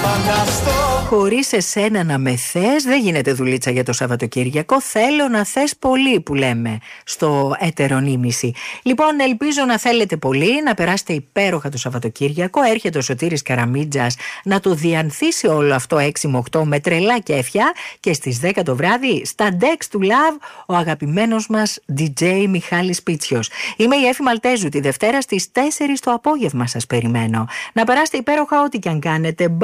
Χωρίς εσένα να με θες, δεν γίνεται δουλίτσα για το Σαββατοκύριακο. Θέλω να θες πολύ, που λέμε στο ετερονίμηση. Λοιπόν, ελπίζω να θέλετε πολύ, να περάσετε υπέροχα το Σαββατοκύριακο. Έρχεται ο Σωτήρης Καραμίτζας να το διανθίσει όλο αυτό 6 με 8 με τρελά κέφια. Και στις 10 το βράδυ, στα Dex του Love, ο αγαπημένος μας DJ Μιχάλης Πίτσιος. Είμαι η Έφη Μαλτέζου. Τη Δευτέρα στις 4 το απόγευμα σας περιμένω. Να περάσετε υπέροχα ό,τι και αν κάνετε.